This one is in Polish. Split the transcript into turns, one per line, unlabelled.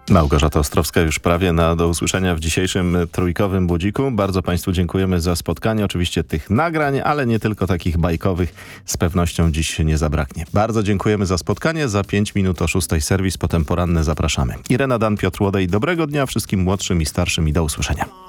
Małgorzata Ostrowska już prawie do usłyszenia w dzisiejszym Trójkowym Budziku. Bardzo Państwu dziękujemy za spotkanie. Oczywiście tych nagrań, ale nie tylko takich bajkowych z pewnością dziś nie zabraknie. Bardzo dziękujemy za spotkanie. Za 5 minut o 6:00 serwis, potem poranne zapraszamy. Irena Dan, Piotr Łodej. Dobrego dnia wszystkim młodszym i starszym i do usłyszenia.